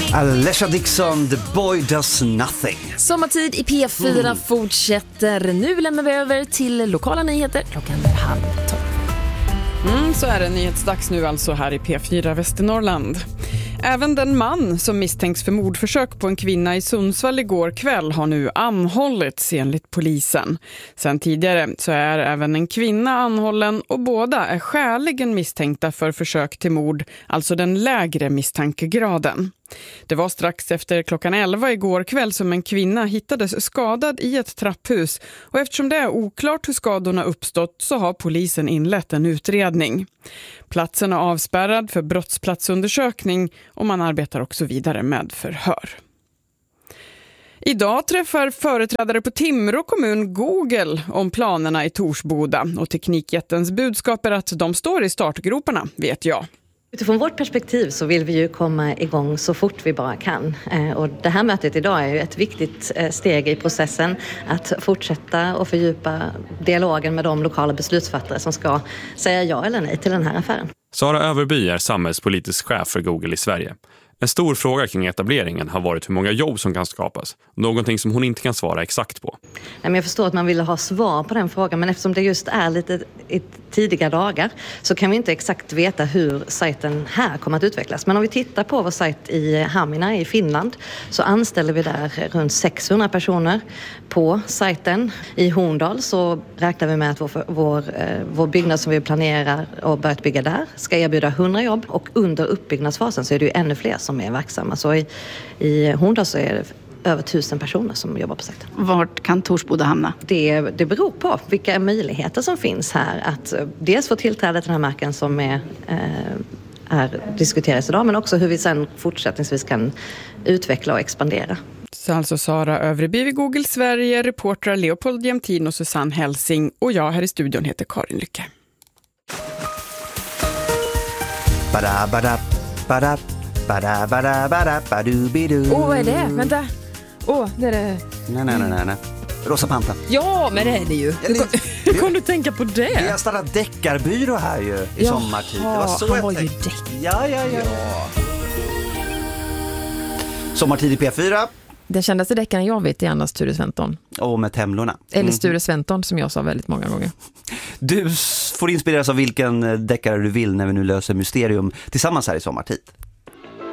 Alesha Dixon, The Boy Does Nothing. Sommartid i P4 fortsätter. Nu lämnar vi över till lokala nyheter klockan 11:30. Så är det nyhetsdags nu alltså här i P4 Västernorrland. Även den man som misstänks för mordförsök på en kvinna i Sundsvall igår kväll har nu anhållits enligt polisen. Sen tidigare så är även en kvinna anhållen och båda är skäligen misstänkta för försök till mord, alltså den lägre misstankegraden. Det var strax efter klockan 11 igår kväll som en kvinna hittades skadad i ett trapphus och eftersom det är oklart hur skadorna uppstått så har polisen inlett en utredning. Platsen är avspärrad för brottsplatsundersökning och man arbetar också vidare med förhör. Idag träffar företrädare på Timrå kommun Google om planerna i Torsboda och teknikjättens budskap är att de står i startgroparna, vet jag. Utifrån vårt perspektiv så vill vi ju komma igång så fort vi bara kan. Och det här mötet idag är ju ett viktigt steg i processen att fortsätta och fördjupa dialogen med de lokala beslutsfattare som ska säga ja eller nej till den här affären. Sara Överby är samhällspolitisk chef för Google i Sverige. En stor fråga kring etableringen har varit hur många jobb som kan skapas. Någonting som hon inte kan svara exakt på. Nej, men jag förstår att man ville ha svar på den frågan, men eftersom det just är lite i tidiga dagar så kan vi inte exakt veta hur sajten här kommer att utvecklas. Men om vi tittar på vår sajt i Hamina i Finland så anställer vi där runt 600 personer på sajten. I Horndal så räknar vi med att vår byggnad som vi planerar och börjat bygga där ska erbjuda 100 jobb och under uppbyggnadsfasen så är det ju ännu fler som är verksamma. Så i Horndal så är det över 1000 personer som jobbar på sajten. Vart kan Torsboda hamna? Det beror på vilka möjligheter som finns här att dels få tillträde till den här marken som är diskuteras idag, men också hur vi sen fortsättningsvis kan utveckla och expandera. Så alltså Sara Överby vid Google Sverige, reportrar Leopold Jämtin och Susanne Helsing och jag här i studion heter Karin Lycke. Vad är det? Vänta. Det är det. Nej. Rosa Panten. Ja, men det är det ju. Hur kan du tänka på det? Vi har startat deckarbyrå här ju i sommartid. Det var så han var ju Ja. Sommartid i P4. Den kändaste deckaren jag vet är Anna Sture Sventon. Och med Temlorna. Eller Sture Sventon som jag sa väldigt många gånger. Du får inspireras av vilken deckare du vill när vi nu löser mysterium tillsammans här i sommartid.